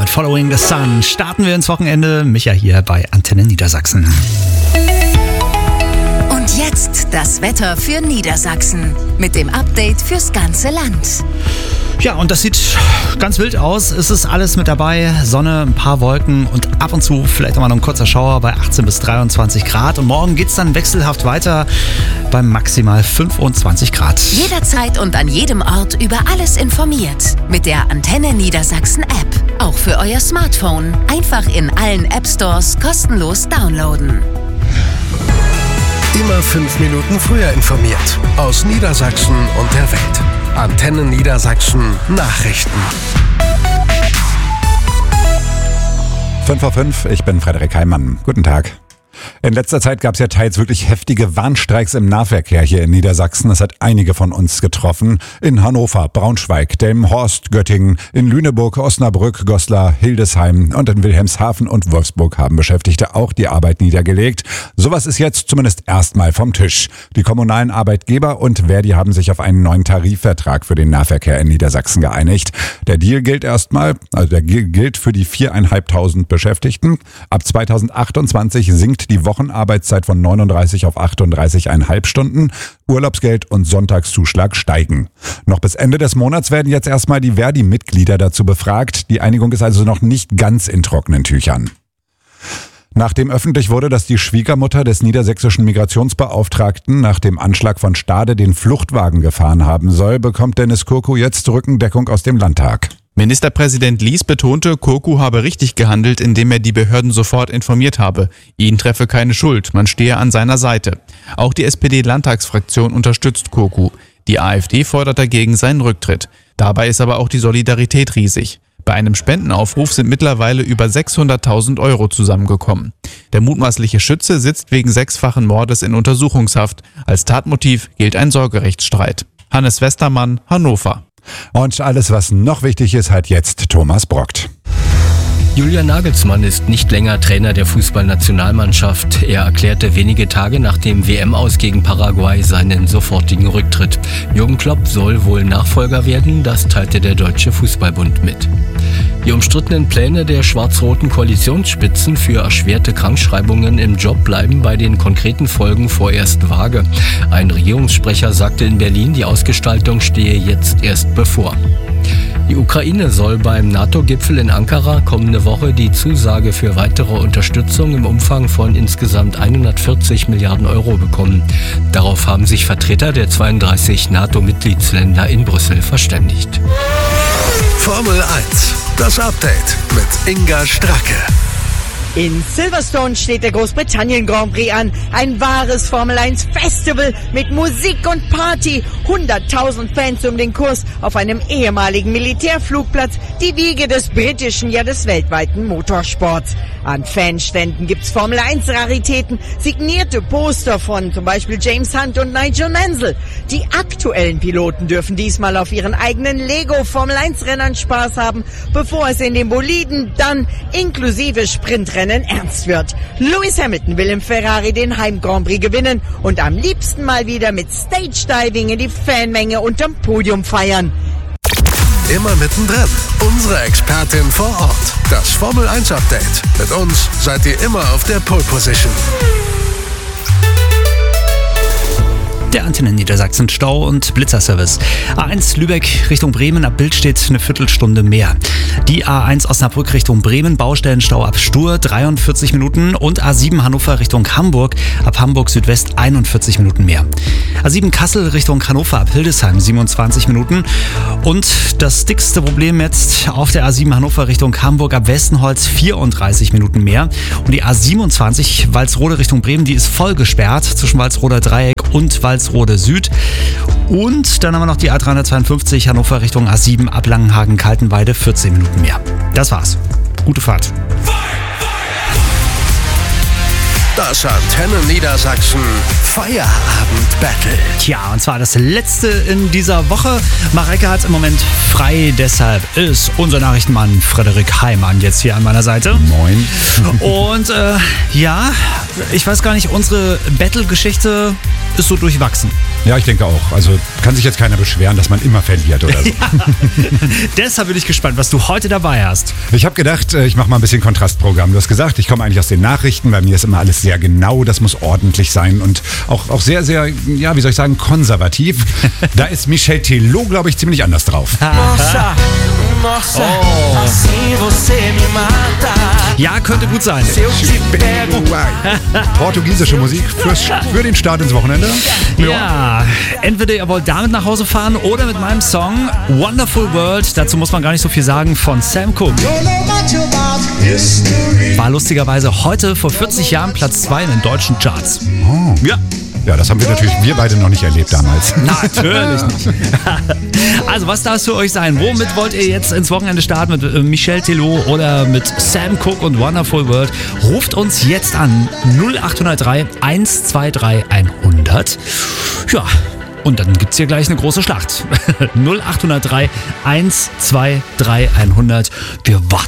mit Following the Sun starten wir ins Wochenende. Micha hier bei Antenne Niedersachsen. Und jetzt das Wetter für Niedersachsen mit dem Update fürs ganze Land. Ja, und das sieht ganz wild aus. Es ist alles mit dabei. Sonne, ein paar Wolken und ab und zu vielleicht auch mal noch ein kurzer Schauer bei 18 bis 23 Grad. Und morgen geht's dann wechselhaft weiter bei maximal 25 Grad. Jederzeit und an jedem Ort über alles informiert. Mit der Antenne Niedersachsen App. Auch für euer Smartphone. Einfach in allen App Stores kostenlos downloaden. Immer 5 Minuten früher informiert. Aus Niedersachsen und der Welt. Antenne Niedersachsen Nachrichten. 5:05, ich bin Frederik Heimann. Guten Tag. In letzter Zeit gab es ja teils wirklich heftige Warnstreiks im Nahverkehr hier in Niedersachsen. Das hat einige von uns getroffen. In Hannover, Braunschweig, Delmenhorst, Göttingen, in Lüneburg, Osnabrück, Goslar, Hildesheim und in Wilhelmshaven und Wolfsburg haben Beschäftigte auch die Arbeit niedergelegt. Sowas ist jetzt zumindest erstmal vom Tisch. Die kommunalen Arbeitgeber und Verdi haben sich auf einen neuen Tarifvertrag für den Nahverkehr in Niedersachsen geeinigt. Der Deal gilt gilt für die 4.500 Beschäftigten. Ab 2028 sinkt die Wochenarbeitszeit von 39 auf 38,5 Stunden. Urlaubsgeld und Sonntagszuschlag steigen. Noch bis Ende des Monats werden jetzt erstmal die Verdi-Mitglieder dazu befragt. Die Einigung ist also noch nicht ganz in trockenen Tüchern. Nachdem öffentlich wurde, dass die Schwiegermutter des niedersächsischen Migrationsbeauftragten nach dem Anschlag von Stade den Fluchtwagen gefahren haben soll, bekommt Dennis Kurku jetzt Rückendeckung aus dem Landtag. Ministerpräsident Lies betonte, Kurku habe richtig gehandelt, indem er die Behörden sofort informiert habe. Ihn treffe keine Schuld, man stehe an seiner Seite. Auch die SPD-Landtagsfraktion unterstützt Kurku. Die AfD fordert dagegen seinen Rücktritt. Dabei ist aber auch die Solidarität riesig. Bei einem Spendenaufruf sind mittlerweile über 600.000 € zusammengekommen. Der mutmaßliche Schütze sitzt wegen 6-fachen Mordes in Untersuchungshaft. Als Tatmotiv gilt ein Sorgerechtsstreit. Hannes Westermann, Hannover. Und alles, was noch wichtig ist, hat jetzt Thomas Brockt. Julian Nagelsmann ist nicht länger Trainer der Fußballnationalmannschaft. Er erklärte wenige Tage nach dem WM-Aus gegen Paraguay seinen sofortigen Rücktritt. Jürgen Klopp soll wohl Nachfolger werden, das teilte der Deutsche Fußballbund mit. Die umstrittenen Pläne der schwarz-roten Koalitionsspitzen für erschwerte Krankschreibungen im Job bleiben bei den konkreten Folgen vorerst vage. Ein Regierungssprecher sagte in Berlin, die Ausgestaltung stehe jetzt erst bevor. Die Ukraine soll beim NATO-Gipfel in Ankara kommende Woche die Zusage für weitere Unterstützung im Umfang von insgesamt 140 Milliarden € bekommen. Darauf haben sich Vertreter der 32 NATO-Mitgliedsländer in Brüssel verständigt. Formel 1, das Update mit Inga Stracke. In Silverstone steht der Großbritannien Grand Prix an. Ein wahres Formel 1 Festival mit Musik und Party. 100.000 Fans um den Kurs auf einem ehemaligen Militärflugplatz. Die Wiege des britischen, ja des weltweiten Motorsports. An Fanständen gibt's Formel 1 Raritäten, signierte Poster von zum Beispiel James Hunt und Nigel Mansell. Die aktuellen Piloten dürfen diesmal auf ihren eigenen Lego Formel 1 Rennern Spaß haben, bevor es in den Boliden dann inklusive Sprintrennen ernst wird. Lewis Hamilton will im Ferrari den Heim Grand Prix gewinnen und am liebsten mal wieder mit Stage Diving in die Fanmenge unterm Podium feiern. Immer mittendrin. Unsere Expertin vor Ort. Das Formel 1 Update. Mit uns seid ihr immer auf der Pole Position. Der Antenne Niedersachsen Stau- und Blitzerservice. A1 Lübeck Richtung Bremen, ab Bild steht eine Viertelstunde mehr. Die A1 Osnabrück Richtung Bremen, Baustellenstau ab Stur 43 Minuten und A7 Hannover Richtung Hamburg, ab Hamburg Südwest 41 Minuten mehr. A7 Kassel Richtung Hannover, ab Hildesheim 27 Minuten und das dickste Problem jetzt auf der A7 Hannover Richtung Hamburg, ab Westenholz 34 Minuten mehr und die A27 Walsrode Richtung Bremen, die ist voll gesperrt zwischen Walsroder Dreieck und Walsrode Süd. Und dann haben wir noch die A352 Hannover Richtung A7 ab Langenhagen-Kaltenweide 14 Minuten mehr. Das war's. Gute Fahrt. Das Antenne Niedersachsen Feierabend-Battle. Tja, und zwar das letzte in dieser Woche. Mareike hat im Moment frei, deshalb ist unser Nachrichtenmann Frederik Heimann jetzt hier an meiner Seite. Moin. Und ja, ich weiß gar nicht, unsere Battle-Geschichte ist so durchwachsen. Ja, ich denke auch. Also kann sich jetzt keiner beschweren, dass man immer verliert oder so. Deshalb bin ich gespannt, was du heute dabei hast. Ich habe gedacht, ich mache mal ein bisschen Kontrastprogramm. Du hast gesagt, ich komme eigentlich aus den Nachrichten. Bei mir ist immer alles sehr genau, das muss ordentlich sein und auch sehr, sehr, ja, wie soll ich sagen, konservativ. Da ist Michel Teló, glaube ich, ziemlich anders drauf. Ja, könnte gut sein. Portugiesische Musik für den Start ins Wochenende. Ja, entweder ihr wollt damit nach Hause fahren oder mit meinem Song Wonderful World. Dazu muss man gar nicht so viel sagen, von Sam Cooke. War lustigerweise heute vor 40 Jahren Platz 2 in den deutschen Charts. Oh. Ja. Ja, das haben wir beide noch nicht erlebt damals. Natürlich nicht. Also, was darf es für euch sein? Womit wollt ihr jetzt ins Wochenende starten? Mit Michel Teló oder mit Sam Cooke und Wonderful World? Ruft uns jetzt an 0803 123 100. Ja, und dann gibt es hier gleich eine große Schlacht. 0803 123 100. Wir warten